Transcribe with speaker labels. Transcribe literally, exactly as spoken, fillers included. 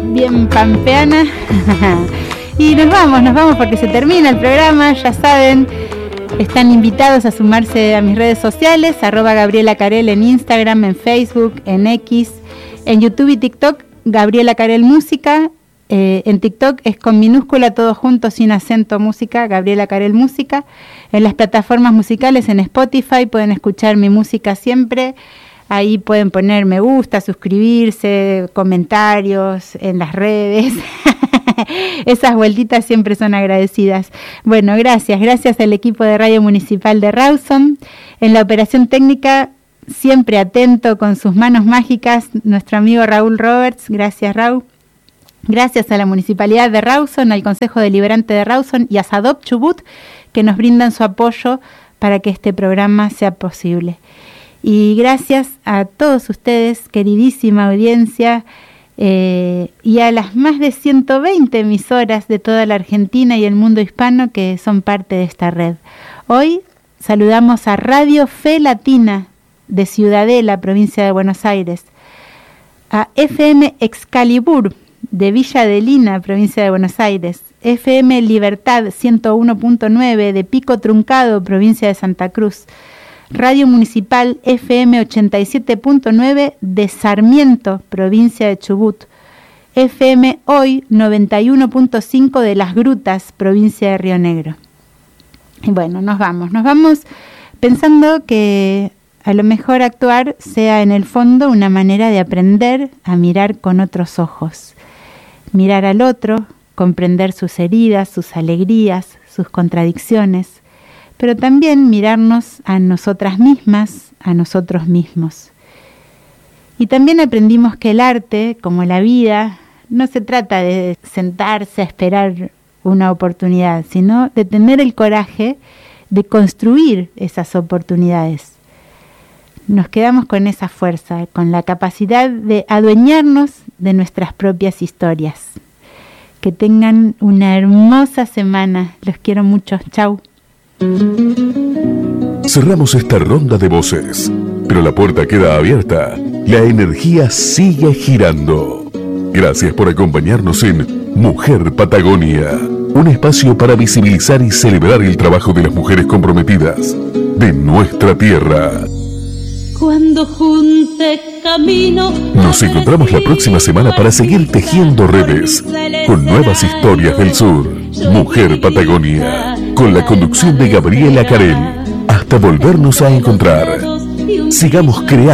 Speaker 1: bien pampeana. Y nos vamos, nos vamos porque se termina el programa, ya saben. Están invitados a sumarse a mis redes sociales, arroba Gabriela Carel en Instagram, en Facebook, en X, en YouTube y TikTok, Gabriela Carel Música. Eh, en TikTok es con minúscula, todo junto, sin acento, música, Gabriela Carel Música. En las plataformas musicales, en Spotify, pueden escuchar mi música siempre. Ahí pueden poner me gusta, suscribirse, comentarios en las redes. Esas vueltitas siempre son agradecidas. Bueno, gracias, gracias al equipo de Radio Municipal de Rawson. En la operación técnica, siempre atento con sus manos mágicas, nuestro amigo Raúl Roberts. Gracias, Raúl. Gracias a la Municipalidad de Rawson, al Consejo Deliberante de Rawson y a Sadop Chubut, que nos brindan su apoyo para que este programa sea posible. Y gracias a todos ustedes, queridísima audiencia, eh, y a las más de ciento veinte emisoras de toda la Argentina y el mundo hispano que son parte de esta red. Hoy saludamos a Radio Fe Latina de Ciudadela, provincia de Buenos Aires, a F M Excalibur de Villa Adelina, provincia de Buenos Aires, F M Libertad ciento uno punto nueve de Pico Truncado, provincia de Santa Cruz, Radio Municipal F M ochenta y siete punto nueve de Sarmiento, provincia de Chubut, F M Hoy noventa y uno punto cinco de Las Grutas, provincia de Río Negro. Y bueno, nos vamos, nos vamos pensando que a lo mejor actuar sea en el fondo una manera de aprender a mirar con otros ojos. Mirar al otro, comprender sus heridas, sus alegrías, sus contradicciones, pero también mirarnos a nosotras mismas, a nosotros mismos. Y también aprendimos que el arte, como la vida, no se trata de sentarse a esperar una oportunidad, sino de tener el coraje de construir esas oportunidades. Nos quedamos con esa fuerza, con la capacidad de adueñarnos de nuestras propias historias. Que tengan una hermosa semana. Los quiero mucho. Chau.
Speaker 2: Cerramos esta ronda de voces, pero la puerta queda abierta. La energía sigue girando. Gracias por acompañarnos en Mujer Patagonia, un espacio para visibilizar y celebrar el trabajo de las mujeres comprometidas de nuestra tierra.
Speaker 3: Cuando junte camino.
Speaker 2: Nos encontramos la próxima semana para seguir tejiendo redes con nuevas historias del sur. Mujer Patagonia, con la conducción de Gabriela Carel. Hasta volvernos a encontrar. Sigamos creando.